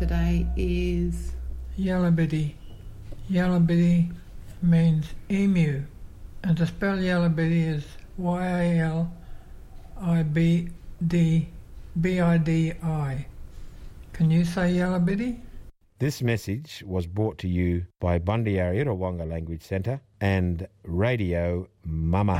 today is... Yalabidi. Yalabidi means emu, and to spell Yalabidi is Yalibidi. Can you say Yalabidi? This message was brought to you by Bundyarya Wonga Language Centre and Radio Mama.